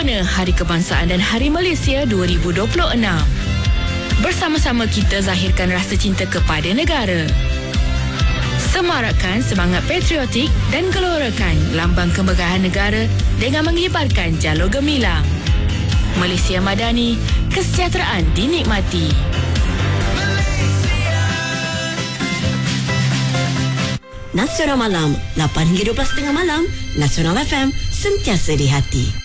sempena Hari Kebangsaan dan Hari Malaysia 2026. Bersama-sama kita zahirkan rasa cinta kepada negara. Semarakkan semangat patriotik dan gelorakan lambang kemegahan negara dengan mengibarkan jalur gemilang. Malaysia Madani, kesejahteraan dinikmati. Nasional Malam 8 hingga 12.30 malam. Nasional FM, sentiasa di hati.